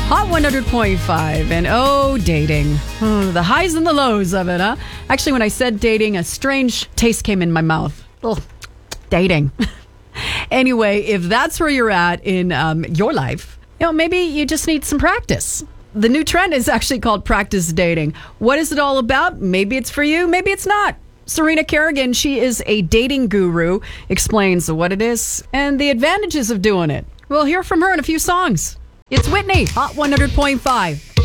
Hot 100.5. And dating. The highs and the lows of it, huh? Actually, when I said dating, a strange taste came in my mouth. Ugh, dating. Anyway, if that's where you're at in your life, maybe you just need some practice. The new trend is actually called practice dating. What is it all about? Maybe it's for you, maybe it's not. Serena Kerrigan, she is a dating guru, explains what it is and the advantages of doing it. We'll hear from her in a few songs. It's Whitney, Hot 100.5.